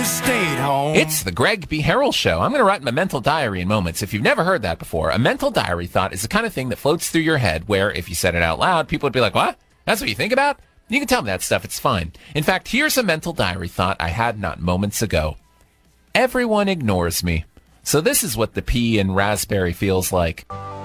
stayed home. It's the Greg B. Harrell Show. I'm going to write my mental diary in moments. If you've never heard that before, a mental diary thought is the kind of thing that floats through your head where if you said it out loud, people would be like, what? That's what you think about? You can tell me that stuff. It's fine. In fact, here's a mental diary thought I had not moments ago. Everyone ignores me. So this is what the pea and raspberry feels like.